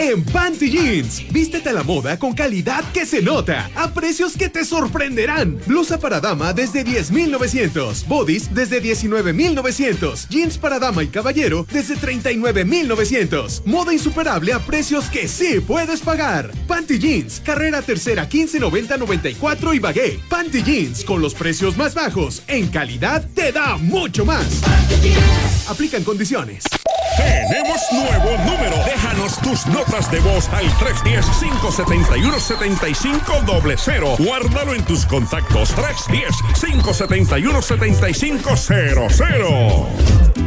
en Panty Jeans. Vístete a la moda con calidad que se nota, a precios que te sorprenderán. Blusa para dama desde 10,900, bodies desde 19,900, jeans para dama y caballero desde 39,900. Moda insuperable a precios que sí puedes pagar. Panty Jeans, carrera tercera 1590-94 y Bagué. Panty Jeans, con los precios más bajos, en calidad te da mucho más. Aplican condiciones. Tenemos nuevo número. Déjanos tus notas de voz al 310-571-7500. Guárdalo en tus contactos. 310-571-7500.